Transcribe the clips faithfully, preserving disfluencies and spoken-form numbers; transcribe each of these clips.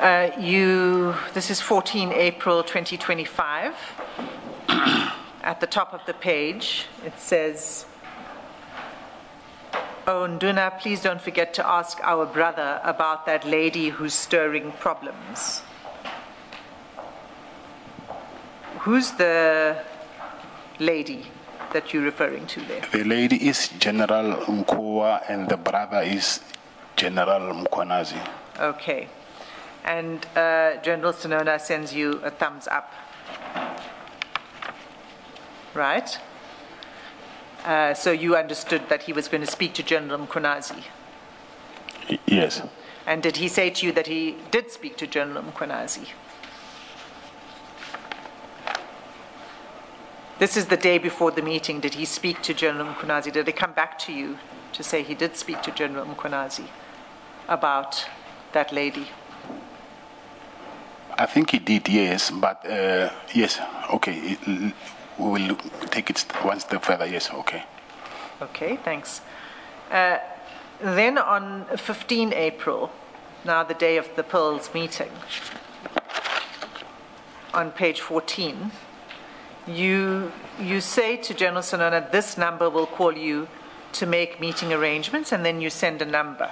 Uh, you, this is fourteen April twenty twenty-five. At the top of the page, it says, "Oh, Nduna, please don't forget to ask our brother about that lady who's stirring problems." Who's the lady that you're referring to there? The lady is General Mkoa and the brother is General Mkonazi. Okay. And uh, General Sonona sends you a thumbs up. Right? Uh, so you understood that he was going to speak to General Mkonazi? Y- Yes. And did he say to you that he did speak to General Mkonazi? This is the day before the meeting. Did he speak to General Mkonazi? Did he come back to you to say he did speak to General Mkonazi about that lady? I think he did, yes, but uh, yes, okay. it- We will take it one step further, yes, okay. Okay, thanks. Uh, then on fifteenth April, now the day of the Pearls meeting, on page fourteen, you, you say to General Sonona, this number will call you to make meeting arrangements, and then you send a number.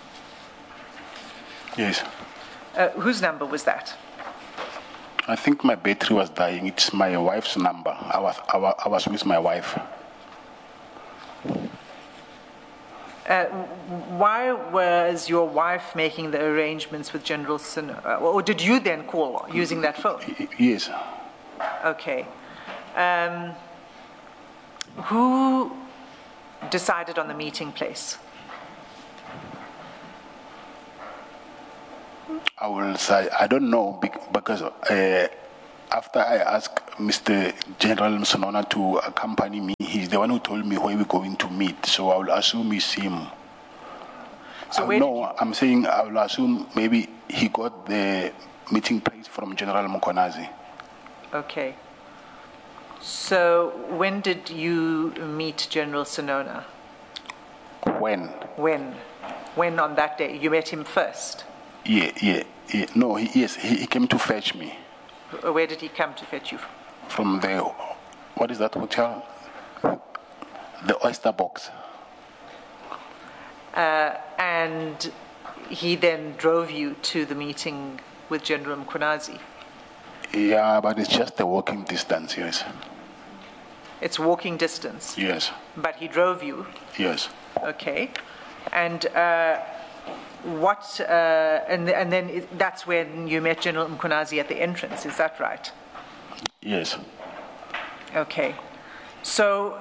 Yes. Uh, whose number was that? I think my battery was dying. It's my wife's number. I was, I was, I was with my wife. Uh, why was your wife making the arrangements with General Sonona? Or did you then call using that phone? Y- Yes. Okay. Um, who decided on the meeting place? I will say, I don't know bec- because uh, after I asked Mister General Sonona to accompany me, he's the one who told me where we're going to meet. So I will assume it's him. So Uh, where no, did you, I'm saying I will assume maybe he got the meeting place from General Mkonazi. okay. So when did you meet General Sonona? When? When? When on that day? You met him first? Yeah, yeah, yeah. No, he, yes, he, he came to fetch me Where did he come to fetch you? from the, what is that hotel? The Oyster Box. Uh, and he then drove you to the meeting with General Mkonazi. Yeah, but it's just a walking distance, yes. It's walking distance, Yes, but he drove you. yes. Okay. And uh, what, uh, and, and then it, that's when you met General Mkonazi at the entrance, is that right? Yes. Okay. So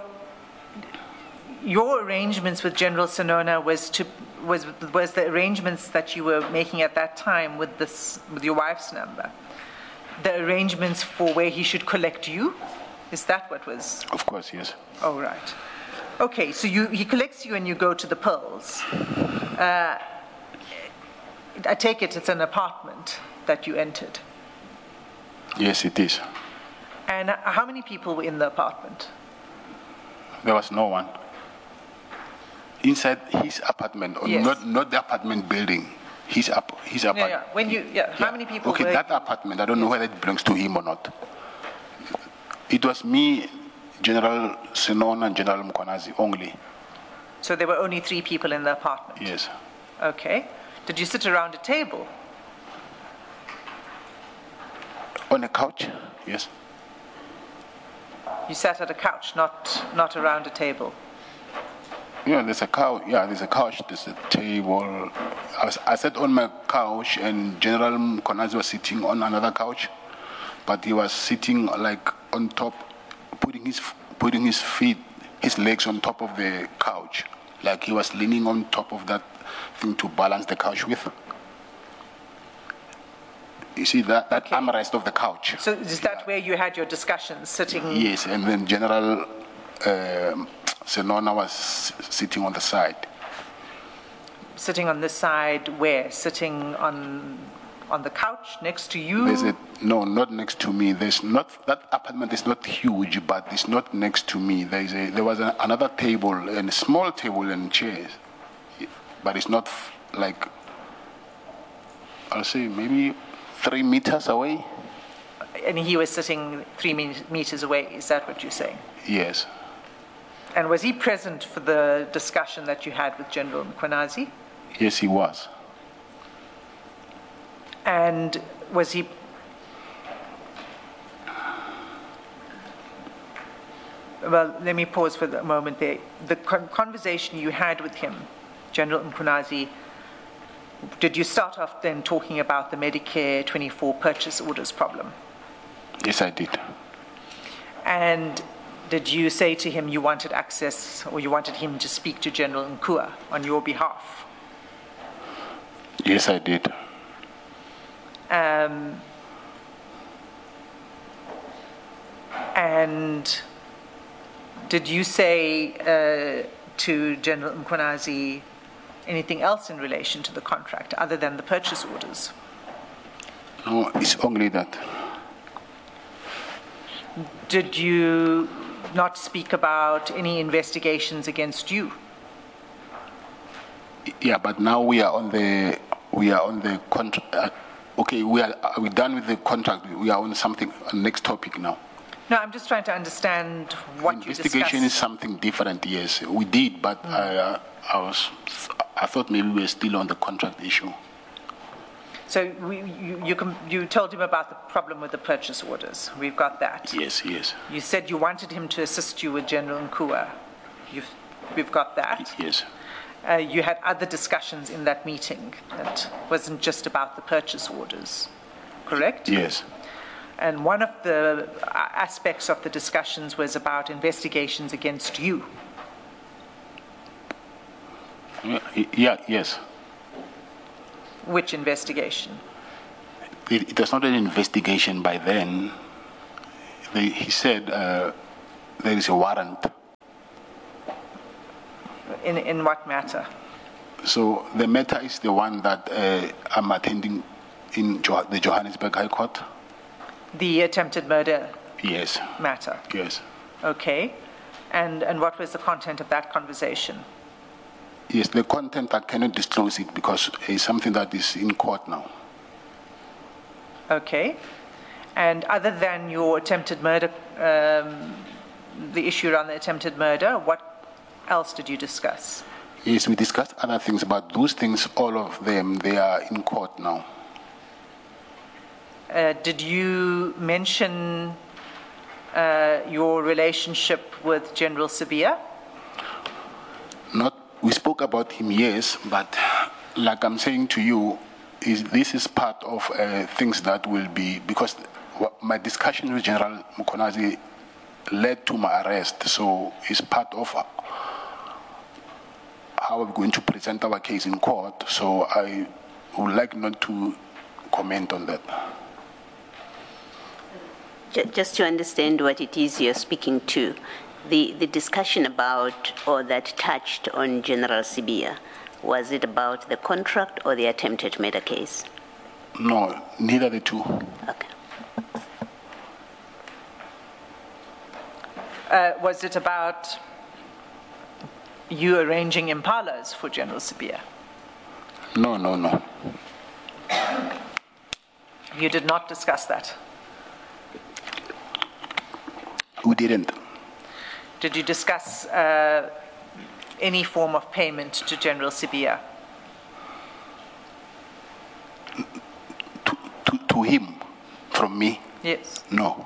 your arrangements with General Sonona was to, was, was the arrangements that you were making at that time with this, with your wife's number, the arrangements for where he should collect you? Is that what was? Of course, yes. Oh, right. Okay, so you, he collects you and you go to the Pearls. Uh, I take it it's an apartment that you entered. Yes, it is. And how many people were in the apartment? There was no one. Inside his apartment, or Yes. not, not the apartment building, his, ap- his Yeah, apartment. yeah. When you, yeah. How many people Okay, were? that apartment, I don't know whether it belongs to him or not. It was me, General Sonona, and General Mkonazi only. So there were only three people in the apartment. Yes. Okay. Did you sit around a table? On a couch, yes. You sat at a couch, not not around a table. Yeah, there's a couch. Yeah, there's a couch. There's a table. I, was, I sat on my couch, and General Mkonazi was sitting on another couch, but he was sitting like on top, putting his putting his feet, his legs on top of the couch, like he was leaning on top of that thing to balance the couch with. You see that that Okay. armrest of the couch. So is that where you had your discussions, sitting? Yes, and then General um Sonona was sitting on the side. Sitting on this side, where? Sitting on on the couch next to you? There's a, no, not next to me. There's not, that apartment is not huge, but it's not next to me. There is a, there was a, another table, and a small table and chairs, but it's not f- like I'll say maybe three meters away. And he was sitting three me- meters away, is that what you're saying? Yes. And was he present for the discussion that you had with General Mkhwanazi? Yes, he was. And was he... Well, let me pause for a moment there. The con- conversation you had with him, General Mkhwanazi, did you start off then talking about the Medicare twenty-four purchase orders problem? Yes, I did. And did you say to him you wanted access, or you wanted him to speak to General Nkua on your behalf? Yes, I did. Um, and did you say uh, to General Mkhwanazi anything else in relation to the contract other than the purchase orders? No, it's only that. Did you not speak about any investigations against you? Yeah, but now we are on the we are on the contract. Uh, okay, we are are we done with the contract? We are on something on next topic now. No, I'm just trying to understand what you discussed. Investigation is something different. Yes, we did, but mm. I uh, I was I thought maybe we were still on the contract issue. So we, you, you, com- you told him about the problem with the purchase orders. We've got that. Yes, yes. You said you wanted him to assist you with General Nkua. You've, we've got that. Yes. Uh, you had other discussions in that meeting that wasn't just about the purchase orders, correct? Yes. And one of the aspects of the discussions was about investigations against you. Yeah, yeah yes. Which investigation? It, it was not an investigation by then. They, he said uh, there is a warrant. In, in what matter? So the matter is the one that uh, I'm attending in jo- the Johannesburg High Court. The attempted murder yes. matter? Yes. Okay. And, and what was the content of that conversation? Yes, the content, I cannot disclose it because it's something that is in court now. Okay. And other than your attempted murder, um, the issue around the attempted murder, what else did you discuss? Yes, we discussed other things, but those things, all of them, they are in court now. Uh, did you mention uh, your relationship with General Sibiya? Not. We spoke about him, yes, but like I'm saying to you, is this is part of uh, things that will be, because my discussion with General Mkhwanazi led to my arrest, so it's part of how we're going to present our case in court, so I would like not to comment on that. Just to understand what it is you're speaking to, the, the discussion about or that touched on General Sibiya, was it about the contract or the attempted murder case? No, neither the two. Okay. Uh, was it about you arranging impalas for General Sibiya? No, no, no. You did not discuss that? We didn't. Did you discuss uh, any form of payment to General Sibiya? To, to, to him, from me? Yes. No.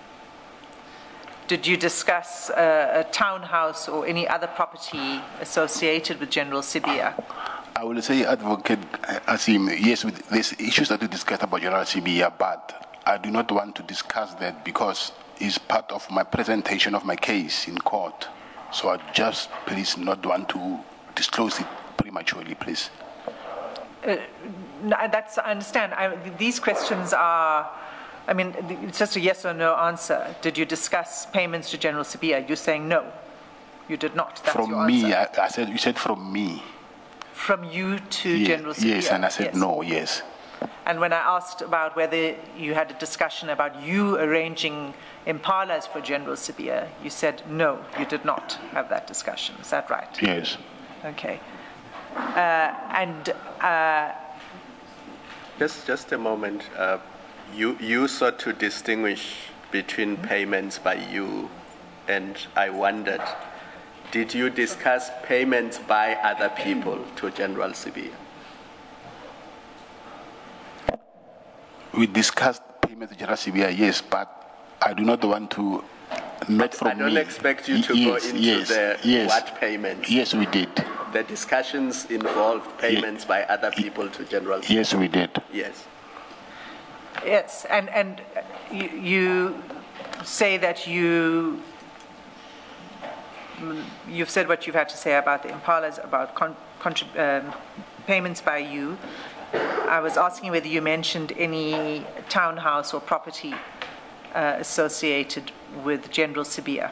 Did you discuss uh, a townhouse or any other property associated with General Sibiya? I will say, Advocate Asim, yes, with these issues that we discussed about General Sibiya, but I do not want to discuss that because it's part of my presentation of my case in court. So I just please not want to disclose it prematurely, please. Uh, no, that's, I understand. I, these questions are, I mean, it's just a yes or no answer. Did you discuss payments to General Sibiya? You're saying no. You did not. That's from your me, answer. I, I said, you said from me. From you to Yeah, General Sibiya? yes, and I said yes. no, yes. And when I asked about whether you had a discussion about you arranging impalas for General Sibiya, you said no, you did not have that discussion. Is that right? Yes. Okay. Uh, and uh, Just, just a moment. Uh, you, you sought to distinguish between payments by you, and I wondered, did you discuss payments by other people to General Sibiya? We discussed payment to General Sibiya, yes, but I do not want to. Not But from I don't me. expect you to yes, go into yes, the yes. what payments. Yes, we did. The discussions involved payments by other people to General Sibiya. Yes, we did. Yes. Yes, and, and you, you say that you, you've said what you've had to say about the Impalas, about con, contrib, um, payments by you. I was asking whether you mentioned any townhouse or property uh, associated with General Sibiya.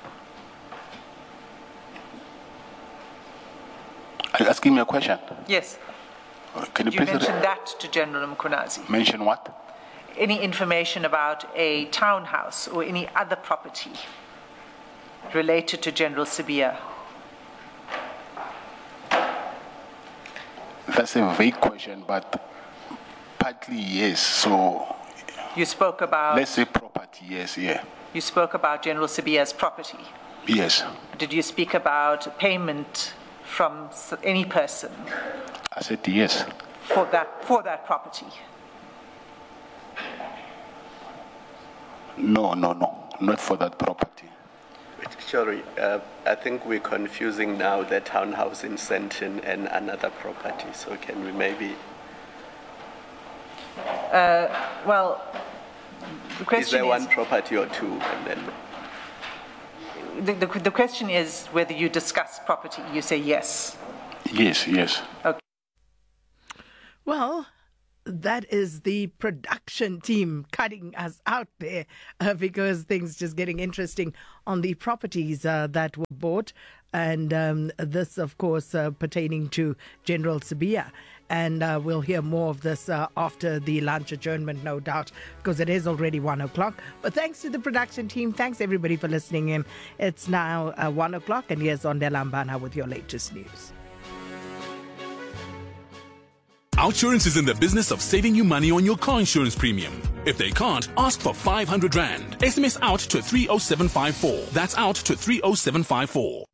Are you asking me a question? Yes. Can you You please mentioned that to General Mkhunazi. mention what? Any information about a townhouse or any other property related to General Sibiya? That's a vague question, but partly yes. So You spoke about let's say property, yes, yeah. you spoke about General Sibiya's property. Yes. Did you speak about payment from s- any person I said yes. for that for that property? No, no, no. Not for that property. Sorry, uh, I think we're confusing now the townhouse in Sentin and another property. So can we maybe? Well, the Is question there is, one property or two? And then the, the, the question is whether you discuss property. You say yes. Yes, yes. Well, that is the production team cutting us out there uh, because things just getting interesting on the properties uh, that were bought. And um, this, of course, uh, pertaining to General Sibiya. And uh, we'll hear more of this uh, after the lunch adjournment, no doubt, because it is already one o'clock. But thanks to the production team. Thanks, everybody, for listening in. It's now uh, one o'clock, and here's Ondela Mbana with your latest news. Outsurance is in the business of saving you money on your car insurance premium. If they can't, ask for five hundred rand. S M S out to three oh seven five four. That's out to three oh seven five four.